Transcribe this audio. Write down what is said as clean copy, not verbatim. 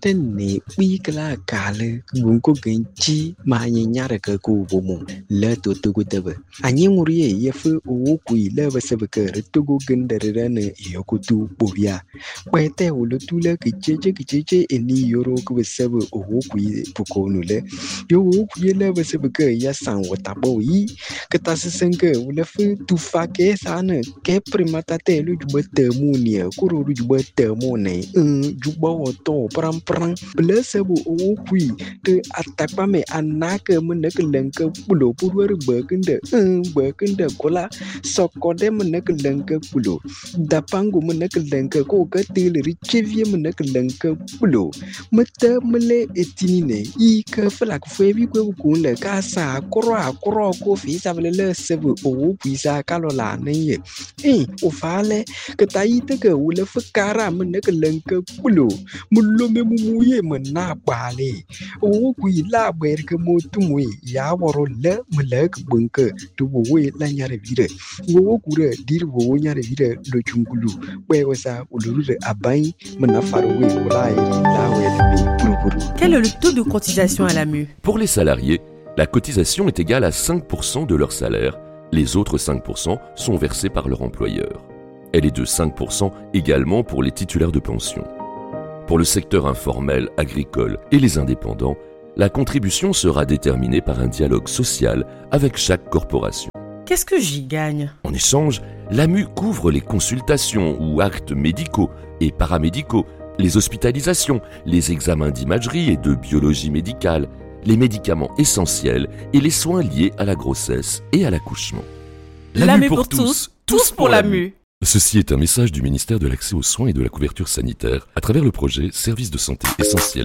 ne wikla kale gunko genchi ma nyara ka ku bomo le to to gutebe anyi nguriye yefu o ku ile basebe ka retugo gendere ne yokutu bobia kwete ulutule kicheche eni yoro ku basebe o ku pukonu le yo ku ile basebe ka ya san watabo yi katasenke ulefu tufake sana ke primata te lu jubete munia kuro lu jubete mone jubo to pram blessable o kui te atakpa me anaka meneke lenke pulo purwer bekende kola sokode meneke lenke pulo dapango meneke lenke ko katil richevie meneke lenke pulo mete mele etinine I ke flak febi ko le kasa kro ko fi savele le sebe o kui sa kalola ne o fale ke taite ke ule fakara meneke lenke pulo mulo me muye mena bale o kui la berke motumwe ya woro le melek bunke to we la nyare vire wo kure dir wo nyare vire do chungulu we wasa ulure abai mena farwe wala la we. Quel est le taux de cotisation à la MU? Pour les salariés, la cotisation est égale à 5% de leur salaire. Les autres 5% sont versés par leur employeur. Elle est de 5% également pour les titulaires de pension. Pour le secteur informel, agricole et les indépendants, la contribution sera déterminée par un dialogue social avec chaque corporation. Qu'est-ce que j'y gagne? En échange, l'AMU couvre les consultations ou actes médicaux et paramédicaux, les hospitalisations, les examens d'imagerie et de biologie médicale, les médicaments essentiels et les soins liés à la grossesse et à l'accouchement. L'AMU pour tous, tous pour l'AMU. Ceci est un message du ministère de l'Accès aux soins et de la couverture sanitaire à travers le projet Services de santé essentiels.